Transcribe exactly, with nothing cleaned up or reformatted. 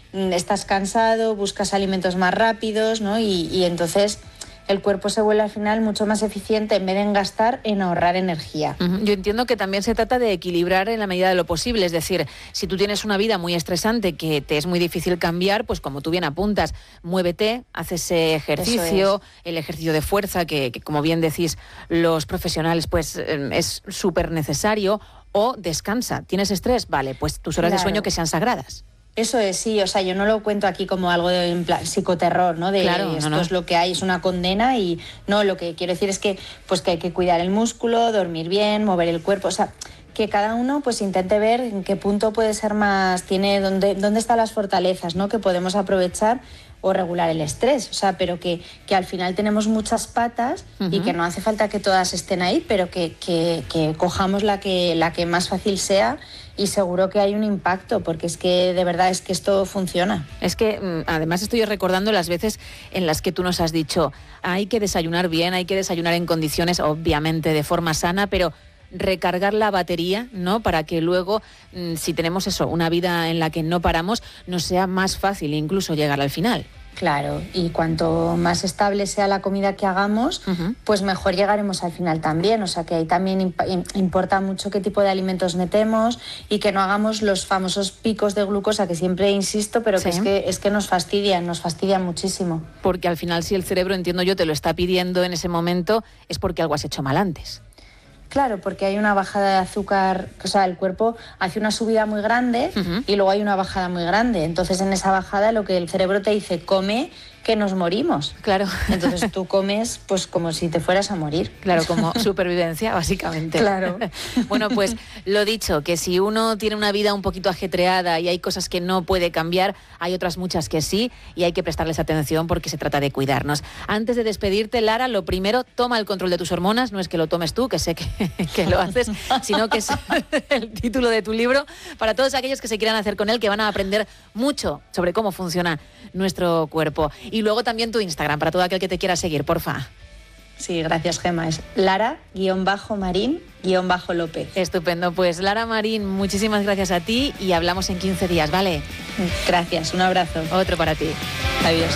estás cansado, buscas alimentos más rápidos, ¿no? Y, y entonces el cuerpo se vuelve al final mucho más eficiente en vez de en gastar, en ahorrar energía. Uh-huh. Yo entiendo que también se trata de equilibrar en la medida de lo posible, es decir, si tú tienes una vida muy estresante que te es muy difícil cambiar, pues como tú bien apuntas, muévete, haz ese ejercicio, es. el ejercicio de fuerza que, que como bien decís los profesionales, pues eh, es súper necesario, o descansa. ¿Tienes estrés? Vale, pues tus horas claro. de sueño que sean sagradas. Eso es, sí, o sea, yo no lo cuento aquí como algo de en plan, psicoterror, ¿no? De claro, esto no, no. es lo que hay, es una condena y no, lo que quiero decir es que, pues que hay que cuidar el músculo, dormir bien, mover el cuerpo, o sea, que cada uno pues intente ver en qué punto puede ser más, tiene, dónde, dónde están las fortalezas, ¿no? Que podemos aprovechar o regular el estrés, o sea, pero que, que al final tenemos muchas patas uh-huh. y que no hace falta que todas estén ahí, pero que, que, que cojamos la que, la que más fácil sea y seguro que hay un impacto, porque es que de verdad es que esto funciona. Es que además estoy recordando las veces en las que tú nos has dicho, hay que desayunar bien, hay que desayunar en condiciones, obviamente de forma sana, pero recargar la batería, ¿no? Para que luego, si tenemos eso, una vida en la que no paramos, nos sea más fácil incluso llegar al final. Claro, y cuanto más estable sea la comida que hagamos, uh-huh. pues mejor llegaremos al final también. O sea que ahí también imp- importa mucho qué tipo de alimentos metemos y que no hagamos los famosos picos de glucosa que siempre insisto, pero que, sí. es, que es que nos fastidian, nos fastidian muchísimo. Porque al final si el cerebro, entiendo yo, te lo está pidiendo en ese momento, es porque algo has hecho mal antes. Claro, porque hay una bajada de azúcar, o sea, el cuerpo hace una subida muy grande uh-huh. y luego hay una bajada muy grande. Entonces, en esa bajada lo que el cerebro te dice, come, que nos morimos. Claro. Entonces tú comes pues como si te fueras a morir. Claro, como supervivencia, básicamente. Claro. Bueno, pues lo dicho, que si uno tiene una vida un poquito ajetreada y hay cosas que no puede cambiar, hay otras muchas que sí, y hay que prestarles atención porque se trata de cuidarnos. Antes de despedirte, Lara, lo primero, toma el control de tus hormonas. No es que lo tomes tú, que sé que, que lo haces, sino que es el título de tu libro para todos aquellos que se quieran hacer con él, que van a aprender mucho sobre cómo funciona nuestro cuerpo. Y luego también tu Instagram, para todo aquel que te quiera seguir, porfa. Sí, gracias, Gemma. Es Lara-Marín-López. Estupendo. Pues Lara Marín, muchísimas gracias a ti y hablamos en quince días, ¿vale? Gracias, un abrazo. Otro para ti. Adiós.